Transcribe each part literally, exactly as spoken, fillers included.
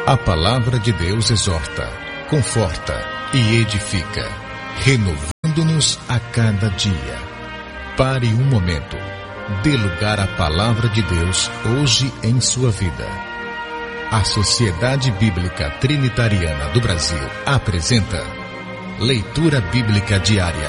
A palavra de Deus exorta, conforta e edifica, renovando-nos a cada dia. Pare um momento. Dê lugar à palavra de Deus hoje em sua vida. A Sociedade Bíblica Trinitariana do Brasil apresenta Leitura Bíblica Diária.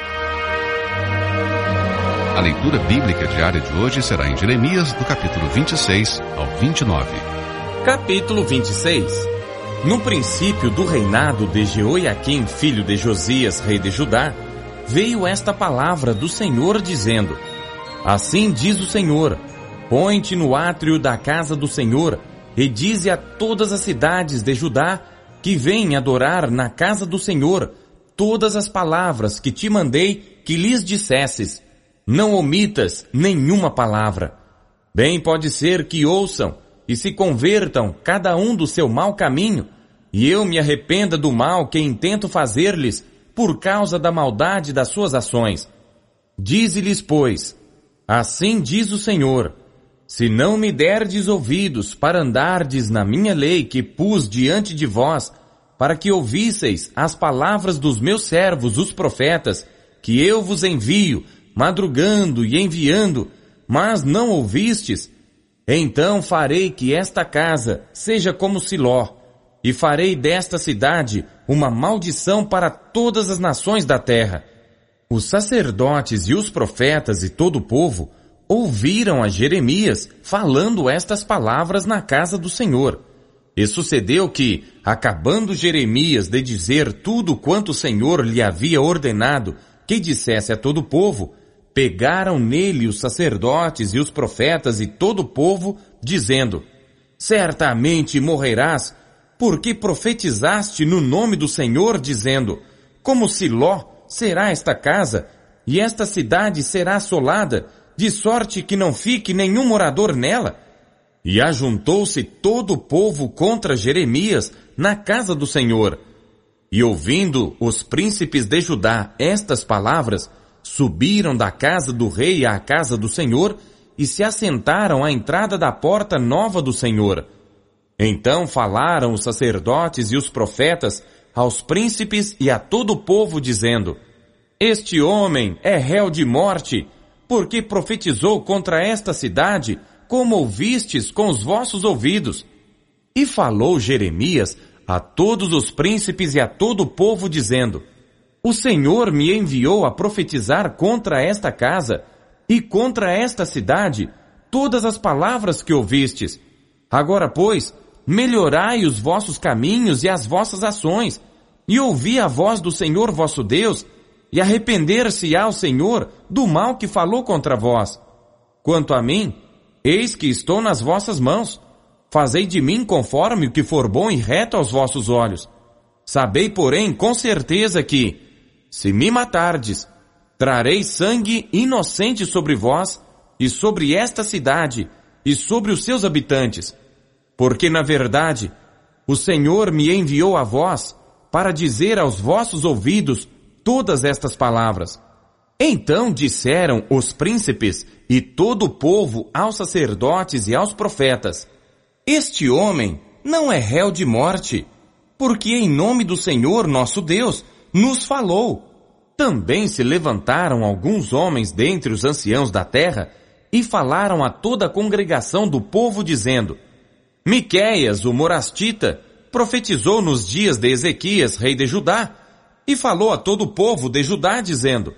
A leitura bíblica diária de hoje será em Jeremias, do capítulo vinte e seis ao vinte e nove. Capítulo vinte e seis. No princípio do reinado de Jeoiaquim, filho de Josias, rei de Judá, veio esta palavra do Senhor dizendo: Assim diz o Senhor, põe-te no átrio da casa do Senhor e dize a todas as cidades de Judá que vêm adorar na casa do Senhor todas as palavras que te mandei que lhes dissesses. Não omitas nenhuma palavra. Bem pode ser que ouçam e se convertam cada um do seu mau caminho, e eu me arrependa do mal que intento fazer-lhes por causa da maldade das suas ações. Dize-lhes, pois, assim diz o Senhor, se não me derdes ouvidos para andardes na minha lei que pus diante de vós, para que ouvisseis as palavras dos meus servos, os profetas, que eu vos envio, madrugando e enviando, mas não ouvistes, então farei que esta casa seja como Siló, e farei desta cidade uma maldição para todas as nações da terra. Os sacerdotes e os profetas e todo o povo ouviram a Jeremias falando estas palavras na casa do Senhor. E sucedeu que, acabando Jeremias de dizer tudo quanto o Senhor lhe havia ordenado que dissesse a todo o povo, pegaram nele os sacerdotes e os profetas e todo o povo, dizendo: Certamente morrerás, porque profetizaste no nome do Senhor, dizendo: Como Siló será esta casa, e esta cidade será assolada, de sorte que não fique nenhum morador nela. E ajuntou-se todo o povo contra Jeremias na casa do Senhor. E ouvindo os príncipes de Judá estas palavras, subiram da casa do rei à casa do Senhor e se assentaram à entrada da porta nova do Senhor. Então falaram os sacerdotes e os profetas aos príncipes e a todo o povo, dizendo: Este homem é réu de morte, porque profetizou contra esta cidade, como ouvistes com os vossos ouvidos. E falou Jeremias a todos os príncipes e a todo o povo, dizendo: O Senhor me enviou a profetizar contra esta casa e contra esta cidade todas as palavras que ouvistes. Agora, pois, melhorai os vossos caminhos e as vossas ações, e ouvi a voz do Senhor vosso Deus, e arrepender-se-á o Senhor do mal que falou contra vós. Quanto a mim, eis que estou nas vossas mãos. Fazei de mim conforme o que for bom e reto aos vossos olhos. Sabei, porém, com certeza que, se me matardes, trarei sangue inocente sobre vós e sobre esta cidade e sobre os seus habitantes. Porque, na verdade, o Senhor me enviou a vós para dizer aos vossos ouvidos todas estas palavras. Então disseram os príncipes e todo o povo aos sacerdotes e aos profetas: Este homem não é réu de morte, porque em nome do Senhor nosso Deus nos falou. Também se levantaram alguns homens dentre os anciãos da terra e falaram a toda a congregação do povo, dizendo: Miqueias, o morastita, profetizou nos dias de Ezequias, rei de Judá, e falou a todo o povo de Judá, dizendo: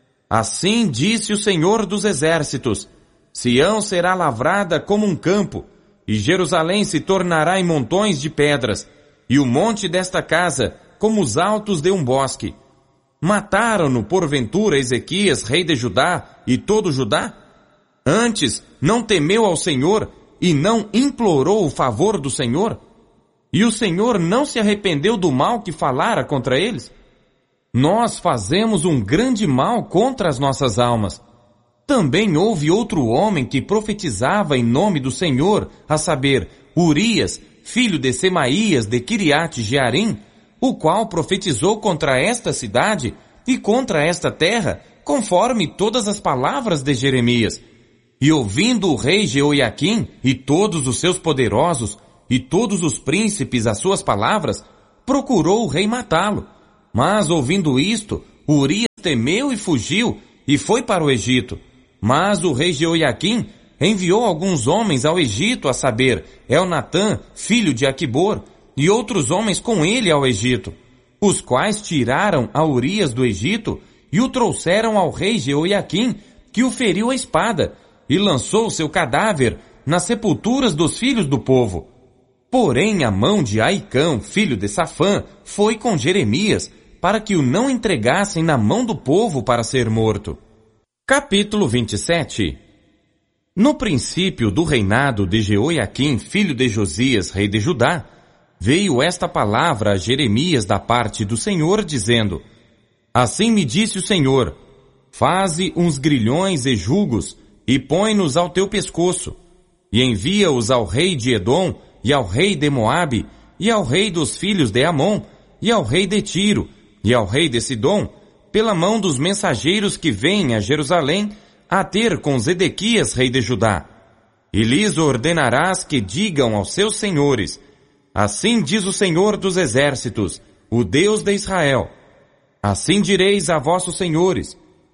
Assim disse o Senhor dos exércitos: Sião será lavrada como um campo, e Jerusalém se tornará em montões de pedras, e o monte desta casa como os altos de um bosque. Mataram-no porventura Ezequias, rei de Judá, e todo Judá? Antes não temeu ao Senhor e não implorou o favor do Senhor? E o Senhor não se arrependeu do mal que falara contra eles? Nós fazemos um grande mal contra as nossas almas. Também houve outro homem que profetizava em nome do Senhor, a saber, Urias, filho de Semaías de Quiriate Jearim, o qual profetizou contra esta cidade e contra esta terra, conforme todas as palavras de Jeremias. E ouvindo o rei Jeoiaquim e todos os seus poderosos, e todos os príncipes as suas palavras, procurou o rei matá-lo. Mas, ouvindo isto, Urias temeu e fugiu, e foi para o Egito. Mas o rei Jeoiaquim enviou alguns homens ao Egito, a saber, Elnatã, filho de Aquibor, e outros homens com ele ao Egito, os quais tiraram a Urias do Egito e o trouxeram ao rei Jeoiaquim, que o feriu a espada, e lançou seu cadáver nas sepulturas dos filhos do povo. Porém a mão de Aicão, filho de Safã, foi com Jeremias, para que o não entregassem na mão do povo para ser morto. Capítulo vinte e sete. No princípio do reinado de Jeoiaquim, filho de Josias, rei de Judá, veio esta palavra a Jeremias da parte do Senhor, dizendo: Assim me disse o Senhor, faze uns grilhões e jugos, e põe-nos ao teu pescoço, e envia-os ao rei de Edom, e ao rei de Moabe, e ao rei dos filhos de Amon, e ao rei de Tiro, e ao rei de Sidom, pela mão dos mensageiros que vêm a Jerusalém, a ter com Zedequias, rei de Judá. E lhes ordenarás que digam aos seus senhores: Assim diz o Senhor dos exércitos, o Deus de Israel. Assim direis a vossos senhores: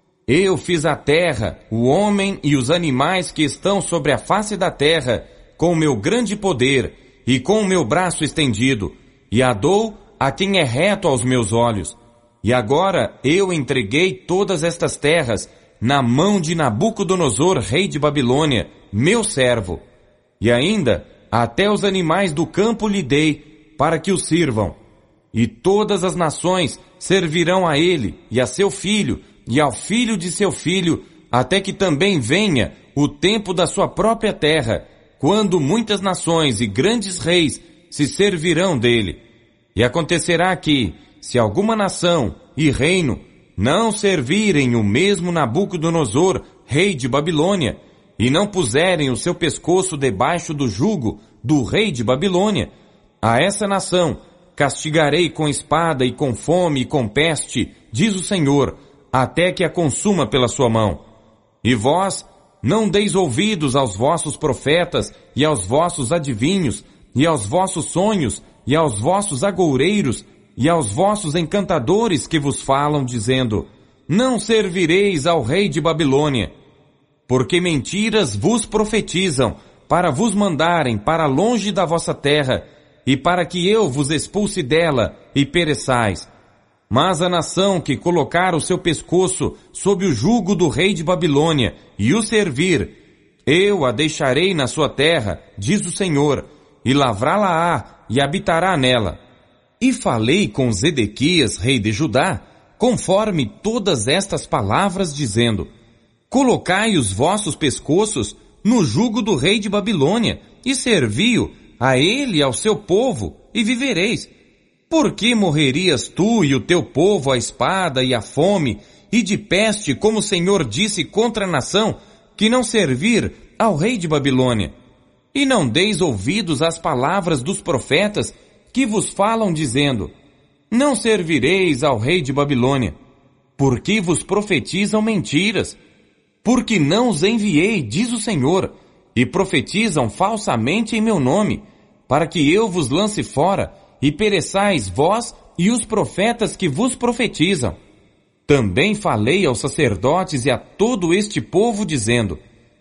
Eu fiz a terra, o homem e os animais que estão sobre a face da terra, com o meu grande poder e com o meu braço estendido, e a dou a quem é reto aos meus olhos. E agora eu entreguei todas estas terras na mão de Nabucodonosor, rei de Babilônia, meu servo. E ainda até os animais do campo lhe dei, para que o sirvam. E todas as nações servirão a ele, e a seu filho, e ao filho de seu filho, até que também venha o tempo da sua própria terra, quando muitas nações e grandes reis se servirão dele. E acontecerá que, se alguma nação e reino não servirem o mesmo Nabucodonosor, rei de Babilônia, e não puserem o seu pescoço debaixo do jugo do rei de Babilônia, a essa nação castigarei com espada e com fome e com peste, diz o Senhor, até que a consuma pela sua mão. E vós não deis ouvidos aos vossos profetas e aos vossos adivinhos, e aos vossos sonhos, e aos vossos agoureiros, e aos vossos encantadores que vos falam, dizendo: Não servireis ao rei de Babilônia. Porque mentiras vos profetizam, para vos mandarem para longe da vossa terra, e para que eu vos expulse dela e pereçais. Mas a nação que colocar o seu pescoço sob o jugo do rei de Babilônia e o servir, eu a deixarei na sua terra, diz o Senhor, e lavrá-la-á e habitará nela. E falei com Zedequias, rei de Judá, conforme todas estas palavras, dizendo: Colocai os vossos pescoços no jugo do rei de Babilônia, e servi-o a ele e ao seu povo, e vivereis. Por que morrerias tu e o teu povo à espada e à fome, e de peste, como o Senhor disse contra a nação, que não servir ao rei de Babilônia? E não deis ouvidos às palavras dos profetas, que vos falam dizendo: Não servireis ao rei de Babilônia, porque vos profetizam mentiras. Porque não os enviei, diz o Senhor, e profetizam falsamente em meu nome, para que eu vos lance fora, e pereçais vós e os profetas que vos profetizam. Também falei aos sacerdotes e a todo este povo, dizendo: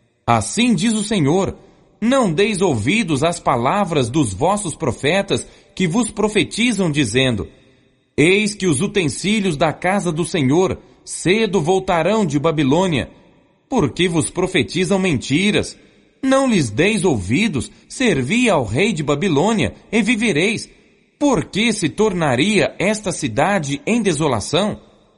Assim diz o Senhor, não deis ouvidos às palavras dos vossos profetas que vos profetizam, dizendo: Eis que os utensílios da casa do Senhor cedo voltarão de Babilônia. Porque vos profetizam mentiras. Não lhes deis ouvidos, servi ao rei de Babilônia, e vivereis. Por que se tornaria esta cidade em desolação?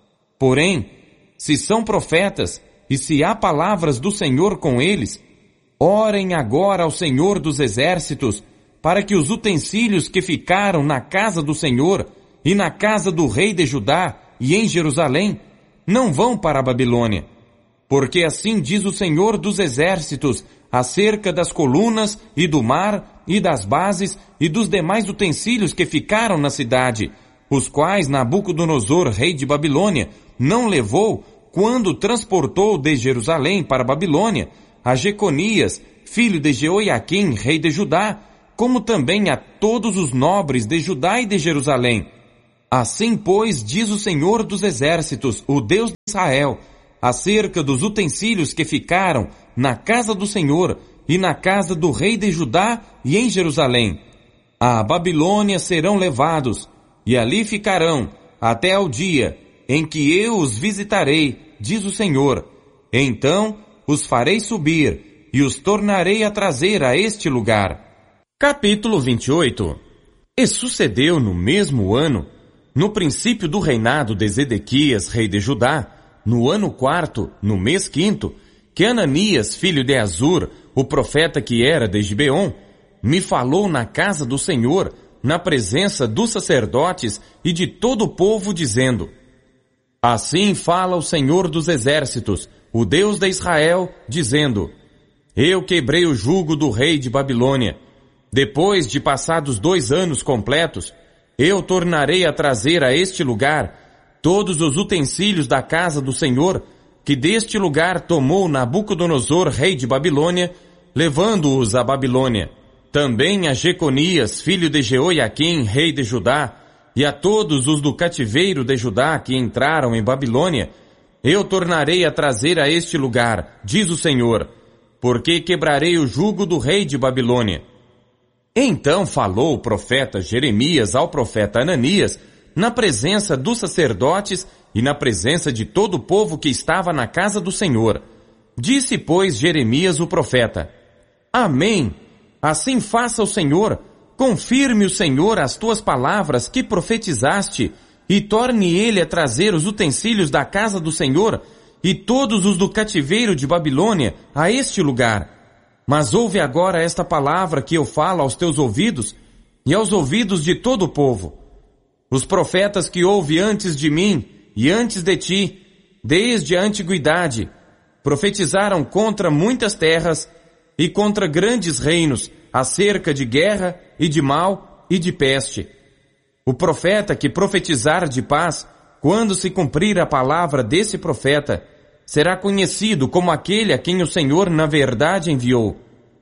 Porém, se são profetas, e se há palavras do Senhor com eles, orem agora ao Senhor dos exércitos, para que os utensílios que ficaram na casa do Senhor, e na casa do rei de Judá, e em Jerusalém, não vão para a Babilônia. Porque assim diz o Senhor dos exércitos, acerca das colunas, e do mar, e das bases, e dos demais utensílios que ficaram na cidade, os quais Nabucodonosor, rei de Babilônia, não levou, quando transportou de Jerusalém para a Babilônia, a Jeconias, filho de Jeoiaquim, rei de Judá, como também a todos os nobres de Judá e de Jerusalém. Assim, pois, diz o Senhor dos Exércitos, o Deus de Israel, acerca dos utensílios que ficaram na casa do Senhor e na casa do rei de Judá e em Jerusalém. À Babilônia serão levados, e ali ficarão, até ao dia em que eu os visitarei, diz o Senhor. Então os farei subir, e os tornarei a trazer a este lugar. Capítulo vinte e oito. E sucedeu no mesmo ano, no princípio do reinado de Zedequias, rei de Judá, no ano quarto, no mês quinto, que Ananias, filho de Azur, o profeta que era de Gibeon, me falou na casa do Senhor, na presença dos sacerdotes e de todo o povo, dizendo: Assim fala o Senhor dos Exércitos, o Deus de Israel, dizendo: Eu quebrei o jugo do rei de Babilônia. Depois de passados dois anos completos, eu tornarei a trazer a este lugar todos os utensílios da casa do Senhor, que deste lugar tomou Nabucodonosor, rei de Babilônia, levando-os à Babilônia. Também a Jeconias, filho de Jeoiaquim, rei de Judá, e a todos os do cativeiro de Judá que entraram em Babilônia, eu tornarei a trazer a este lugar, diz o Senhor, porque quebrarei o jugo do rei de Babilônia. Então falou o profeta Jeremias ao profeta Ananias, na presença dos sacerdotes e na presença de todo o povo que estava na casa do Senhor. Disse, pois, Jeremias o profeta: Amém. Assim faça o Senhor, confirme o Senhor as tuas palavras que profetizaste, e torne ele a trazer os utensílios da casa do Senhor e todos os do cativeiro de Babilônia a este lugar. Mas ouve agora esta palavra que eu falo aos teus ouvidos e aos ouvidos de todo o povo. Os profetas que houve antes de mim e antes de ti, desde a antiguidade, profetizaram contra muitas terras e contra grandes reinos, acerca de guerra e de mal e de peste. O profeta que profetizar de paz, quando se cumprir a palavra desse profeta, será conhecido como aquele a quem o Senhor na verdade enviou.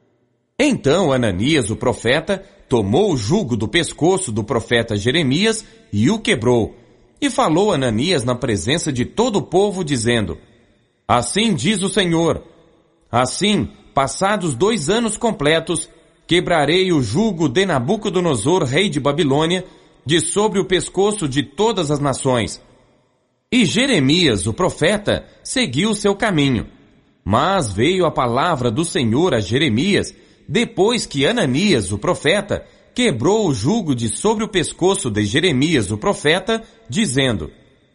Então Ananias o profeta tomou o jugo do pescoço do profeta Jeremias e o quebrou. E falou Ananias na presença de todo o povo, dizendo: Assim diz o Senhor, assim, passados dois anos completos, quebrarei o jugo de Nabucodonosor, rei de Babilônia, de sobre o pescoço de todas as nações. E Jeremias, o profeta, seguiu seu caminho. Mas veio a palavra do Senhor a Jeremias, depois que Ananias, o profeta, quebrou o jugo de sobre o pescoço de Jeremias, o profeta, dizendo: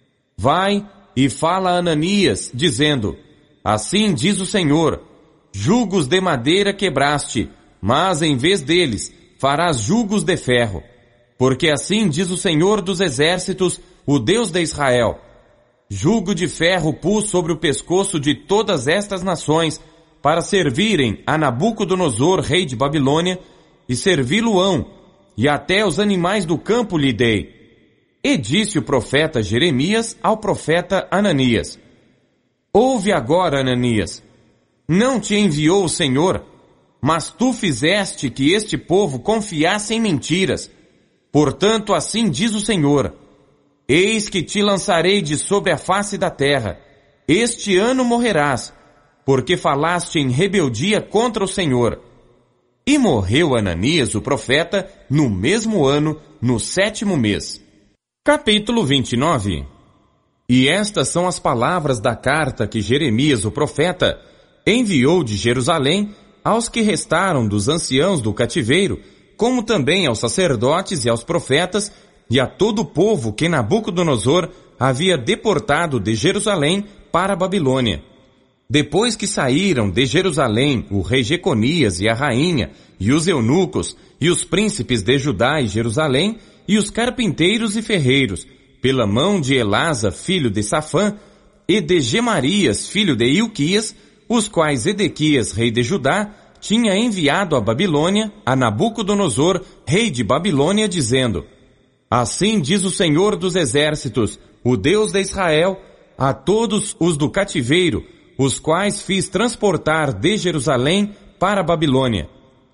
Vai e fala a Ananias, dizendo: Assim diz o Senhor, jugos de madeira quebraste, mas em vez deles farás jugos de ferro. Porque assim diz o Senhor dos Exércitos, o Deus de Israel: Jugo de ferro pus sobre o pescoço de todas estas nações, para servirem a Nabucodonosor, rei de Babilônia, e servi-lo-ão, e até os animais do campo lhe dei. E disse o profeta Jeremias ao profeta Ananias: Ouve agora, Ananias, não te enviou o Senhor, mas tu fizeste que este povo confiasse em mentiras. Portanto, assim diz o Senhor: Eis que te lançarei de sobre a face da terra. Este ano morrerás, porque falaste em rebeldia contra o Senhor. E morreu Ananias, o profeta, no mesmo ano, no sétimo mês. Capítulo vinte e nove. E estas são as palavras da carta que Jeremias, o profeta, enviou de Jerusalém aos que restaram dos anciãos do cativeiro, como também aos sacerdotes e aos profetas, e a todo o povo que Nabucodonosor havia deportado de Jerusalém para a Babilônia. Depois que saíram de Jerusalém o rei Jeconias e a rainha, e os eunucos, e os príncipes de Judá e Jerusalém, e os carpinteiros e ferreiros, pela mão de Elasa, filho de Safã, e de Gemarias, filho de Ilquias, os quais Edequias, rei de Judá, tinha enviado à Babilônia, a Nabucodonosor, rei de Babilônia, dizendo: Assim diz o Senhor dos Exércitos, o Deus de Israel, a todos os do cativeiro, os quais fiz transportar de Jerusalém para a Babilônia.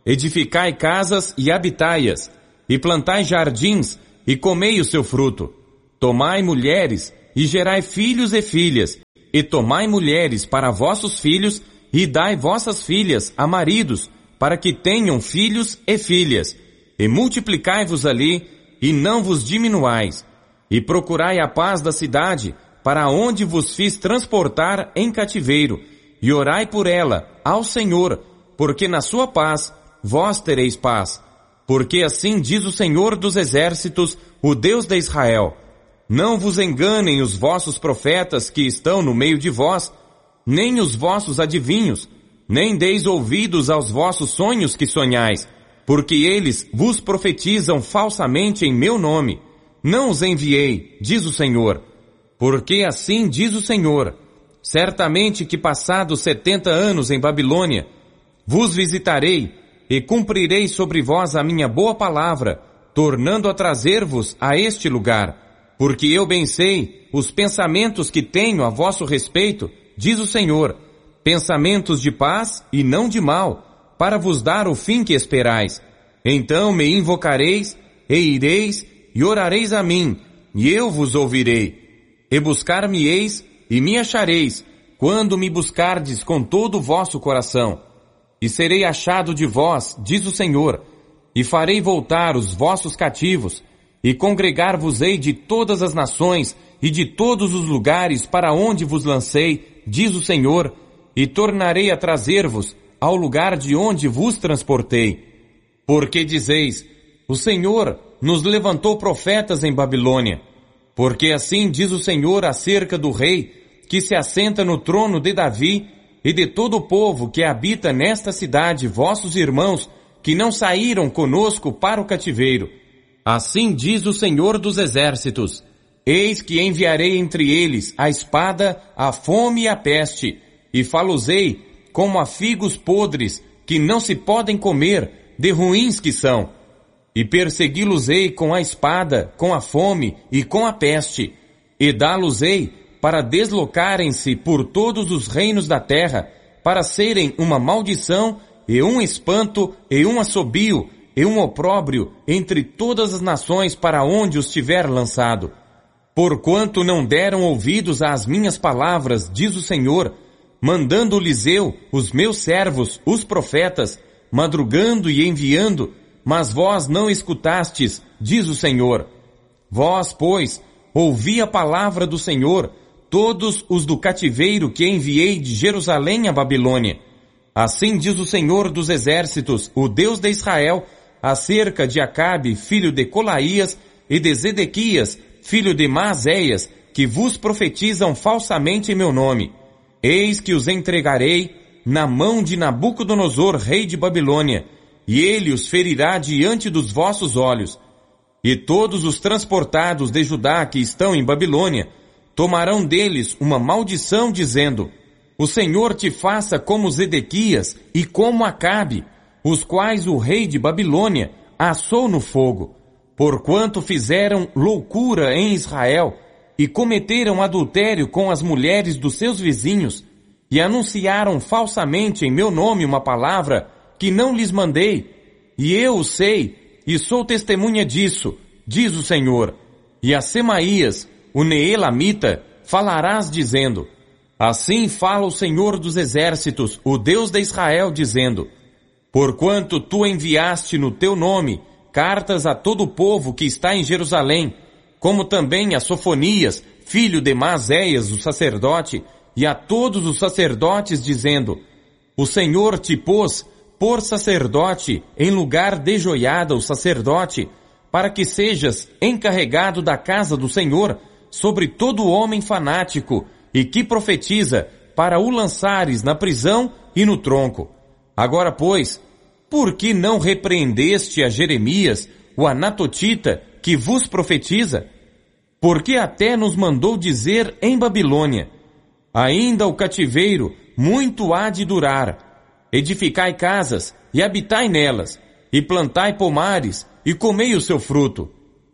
edificai casas e habitai-as, e plantai jardins e comei o seu fruto. Tomai mulheres e gerai filhos e filhas, e tomai mulheres para vossos filhos, e dai vossas filhas a maridos, para que tenham filhos e filhas, e multiplicai-vos ali, e não vos diminuais, e procurai a paz da cidade, para onde vos fiz transportar em cativeiro, e orai por ela ao Senhor, porque na sua paz vós tereis paz. Porque assim diz o Senhor dos Exércitos, o Deus de Israel: não vos enganem os vossos profetas que estão no meio de vós, nem os vossos adivinhos, nem deis ouvidos aos vossos sonhos que sonhais, porque eles vos profetizam falsamente em meu nome. Não os enviei, diz o Senhor. Porque assim diz o Senhor: certamente que passados setenta anos em Babilônia, vos visitarei, e cumprirei sobre vós a minha boa palavra, tornando a trazer-vos a este lugar. Porque eu bem sei os pensamentos que tenho a vosso respeito, diz o Senhor, pensamentos de paz e não de mal, para vos dar o fim que esperais. Então me invocareis, e ireis, e orareis a mim, e eu vos ouvirei. E buscar-me-eis, e me achareis, quando me buscardes com todo o vosso coração. E serei achado de vós, diz o Senhor, e farei voltar os vossos cativos, e congregar-vos-ei de todas as nações e de todos os lugares para onde vos lancei, diz o Senhor, e tornarei a trazer-vos ao lugar de onde vos transportei. Porque dizeis: o Senhor nos levantou profetas em Babilônia. Porque assim diz o Senhor acerca do rei, que se assenta no trono de Davi, e de todo o povo que habita nesta cidade, vossos irmãos, que não saíram conosco para o cativeiro. Assim diz o Senhor dos Exércitos: eis que enviarei entre eles a espada, a fome e a peste, e falosei como a figos podres, que não se podem comer, de ruins que são. E persegui-los-ei com a espada, com a fome e com a peste, e dá-los-ei para deslocarem-se por todos os reinos da terra, para serem uma maldição, e um espanto, e um assobio, e um opróbrio entre todas as nações para onde os tiver lançado. Porquanto não deram ouvidos às minhas palavras, diz o Senhor, mandando-lhes eu, os meus servos, os profetas, madrugando e enviando, mas vós não escutastes, diz o Senhor. Vós, pois, ouvi a palavra do Senhor, todos os do cativeiro que enviei de Jerusalém à Babilônia. Assim diz o Senhor dos Exércitos, o Deus de Israel, acerca de Acabe, filho de Colaías, e de Zedequias, filho de Maazéias, que vos profetizam falsamente em meu nome. Eis que os entregarei na mão de Nabucodonosor, rei de Babilônia, e ele os ferirá diante dos vossos olhos. E todos os transportados de Judá que estão em Babilônia tomarão deles uma maldição, dizendo: o Senhor te faça como Zedequias e como Acabe, os quais o rei de Babilônia assou no fogo, porquanto fizeram loucura em Israel e cometeram adultério com as mulheres dos seus vizinhos, e anunciaram falsamente em meu nome uma palavra que não lhes mandei, e eu o sei, e sou testemunha disso, diz o Senhor. E a Semaías, o Neelamita, falarás dizendo: assim fala o Senhor dos Exércitos, o Deus de Israel, dizendo: porquanto tu enviaste no teu nome cartas a todo o povo que está em Jerusalém, como também a Sofonias, filho de Maazéias, o sacerdote, e a todos os sacerdotes, dizendo: o Senhor te pôs por sacerdote em lugar de Joiada, o sacerdote, para que sejas encarregado da casa do Senhor sobre todo homem fanático e que profetiza, para o lançares na prisão e no tronco. Agora, pois, por que não repreendeste a Jeremias, o anatotita, que vos profetiza? Porque até nos mandou dizer em Babilônia: ainda o cativeiro muito há de durar. Edificai casas e habitai nelas, e plantai pomares e comei o seu fruto.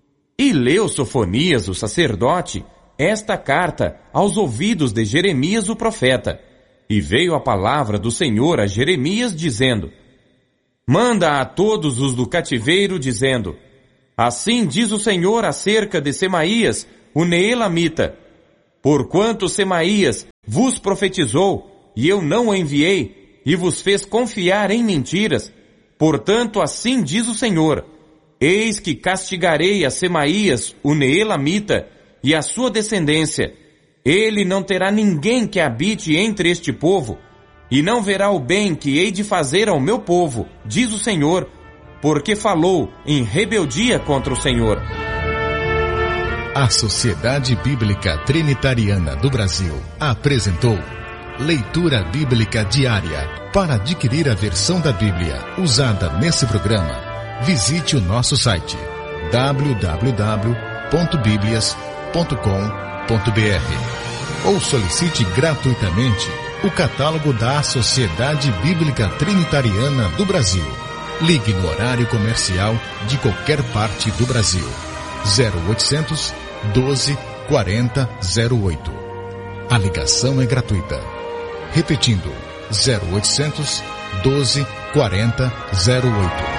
E leu Sofonias, o sacerdote, esta carta aos ouvidos de Jeremias, o profeta. E veio a palavra do Senhor a Jeremias, dizendo: Manda a todos os do cativeiro, dizendo: assim diz o Senhor acerca de Semaías, o Neelamita: porquanto Semaías vos profetizou, e eu não o enviei, e vos fez confiar em mentiras, portanto assim diz o Senhor: eis que castigarei a Semaías, o Neelamita, e a sua descendência. Ele não terá ninguém que habite entre este povo, e não verá o bem que hei de fazer ao meu povo, diz o Senhor, porque falou em rebeldia contra o Senhor. A Sociedade Bíblica Trinitariana do Brasil apresentou Leitura Bíblica Diária. Para adquirir a versão da Bíblia usada nesse programa, visite o nosso site w w w ponto biblias ponto com ponto b r ou solicite gratuitamente o catálogo da Sociedade Bíblica Trinitariana do Brasil. Ligue no horário comercial de qualquer parte do Brasil. zero oitocentos, doze, quarenta, zero oito. A ligação é gratuita. Repetindo, zero oitocentos, doze, quarenta, zero oito.